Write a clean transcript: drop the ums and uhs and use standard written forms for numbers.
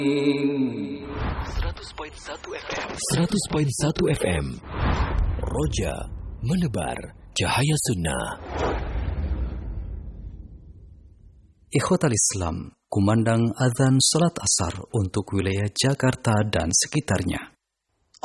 100.1 FM Roja menebar cahaya sunnah. Ikhwatal Islam, kumandang azan salat asar untuk wilayah Jakarta dan sekitarnya.